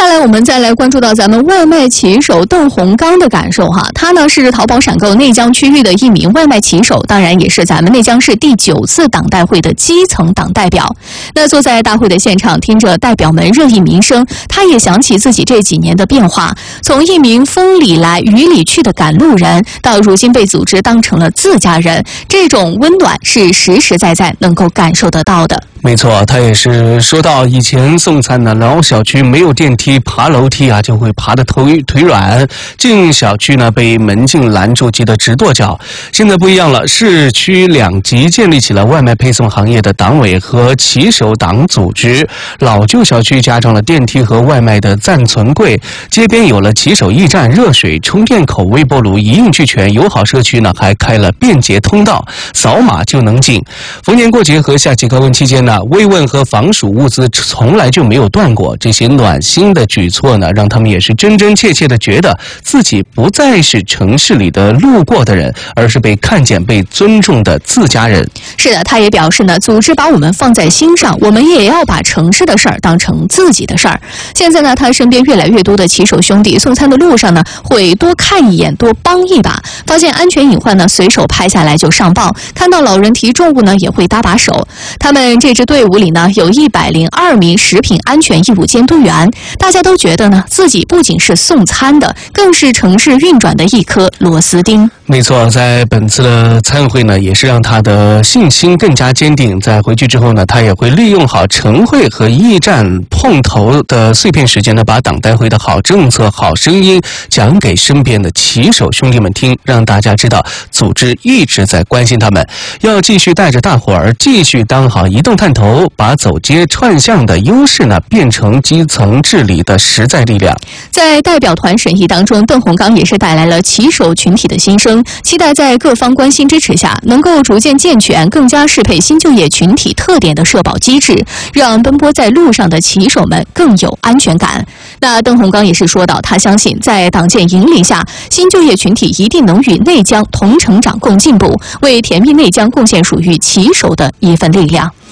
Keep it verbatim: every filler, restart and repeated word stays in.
下来我们再来关注到咱们外卖骑手邓洪刚的感受哈，他呢是淘宝闪购内江区域的一名外卖骑手，当然也是咱们内江市第九次党代会的基层党代表。那坐在大会的现场，听着代表们热议民生，他也想起自己这几年的变化，从一名风里来雨里去的赶路人，到如今被组织当成了自家人，这种温暖是实实在在能够感受得到的。 没错，他也是说到以前送餐的老小区没有电梯，爬楼梯啊就会爬得腿腿软，进小区呢被门禁拦住，急得直跺脚。现在不一样了，市区两级建立起了外卖配送行业的党委和骑手党组织，老旧小区加装了电梯和外卖的暂存柜，街边有了骑手驿站、热水充电口、微波炉，一应俱全。友好社区呢还开了便捷通道，扫码就能进。逢年过节和夏季高温期间呢，慰问和防暑物资从来就没有断过，这些暖心的举措呢，让他们也是真真切切的觉得自己不再是城市里的路过的人，而是被看见、被尊重的自家人。 是的，他也表示呢，组织把我们放在心上，我们也要把城市的事儿当成自己的事儿。现在呢，他身边越来越多的骑手兄弟送餐的路上呢，会多看一眼，多帮一把，发现安全隐患呢，随手拍下来就上报，看到老人提重物呢，也会搭把手。他们这支队伍里呢，有一百零二名食品安全义务监督员，大家都觉得呢，自己不仅是送餐的，更是城市运转的一颗螺丝钉。 没错，在本次的参会呢，也是让他的信心更加坚定。在回去之后呢，他也会利用好晨会和驿站碰头的碎片时间呢，把党代会的好政策、好声音讲给身边的骑手兄弟们听，让大家知道组织一直在关心他们，要继续带着大伙儿继续当好移动探头，把走街串巷的优势呢变成基层治理的实在力量。 在代表团审议当中，邓洪刚也是带来了骑手群体的心声，期待在各方关心支持下，能够逐渐健全更加适配新就业群体特点的社保机制，让奔波在路上的骑手们更有安全感。那邓洪刚也是说到，他相信在党建引领下，新就业群体一定能与内江同成长共进步，为甜蜜内江贡献属于骑手的一份力量。